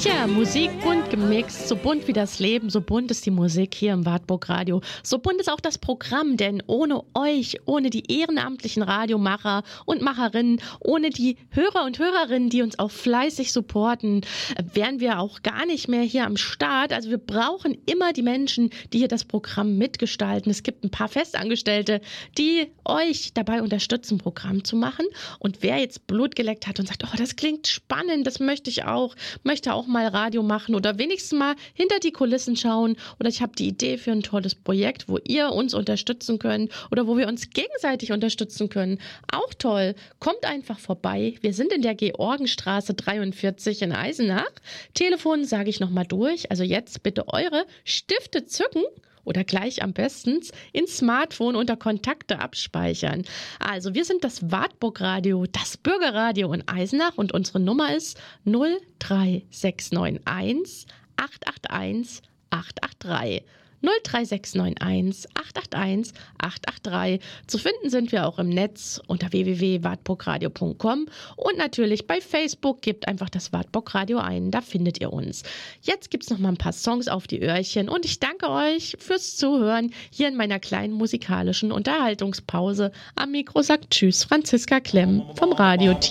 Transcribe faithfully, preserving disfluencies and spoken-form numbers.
Tja, Musik bunt gemixt, so bunt wie das Leben, so bunt ist die Musik hier im Wartburg Radio. So bunt ist auch das Programm, denn ohne euch, ohne die ehrenamtlichen Radiomacher und Macherinnen, ohne die Hörer und Hörerinnen, die uns auch fleißig supporten, wären wir auch gar nicht mehr hier am Start. Also wir brauchen immer die Menschen, die hier das Programm mitgestalten. Es gibt ein paar Festangestellte, die euch dabei unterstützen, Programm zu machen. Und wer jetzt Blut geleckt hat und sagt, oh, das klingt spannend, das möchte ich auch, möchte auch mal Radio machen oder wenigstens mal hinter die Kulissen schauen oder ich habe die Idee für ein tolles Projekt, wo ihr uns unterstützen könnt oder wo wir uns gegenseitig unterstützen können. Auch toll. Kommt einfach vorbei. Wir sind in der Georgenstraße dreiundvierzig in Eisenach. Telefon sage ich nochmal durch. Also jetzt bitte eure Stifte zücken. Oder gleich am besten ins Smartphone unter Kontakte abspeichern. Also wir sind das Wartburg Radio, das Bürgerradio in Eisenach und unsere Nummer ist null drei sechs neun eins acht acht eins acht acht drei. null drei sechs neun eins acht acht eins acht acht drei. Zu finden sind wir auch im Netz unter w w w punkt wartburgradio punkt com und natürlich bei Facebook. Gebt einfach das Wartburg Radio ein, da findet ihr uns. Jetzt gibt es noch mal ein paar Songs auf die Öhrchen und ich danke euch fürs Zuhören hier in meiner kleinen musikalischen Unterhaltungspause. Am Mikro sagt Tschüss Franziska Klemm vom Radioteam.